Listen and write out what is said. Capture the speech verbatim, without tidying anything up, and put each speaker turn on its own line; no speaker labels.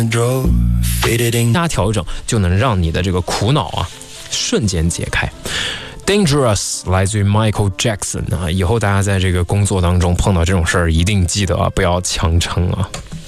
加调整就能让你的这个苦恼啊瞬间解开。Dangerous 来自于 Michael Jackson 啊，以后大家在这个工作当中碰到这种事儿，一定记得啊，不要强撑啊。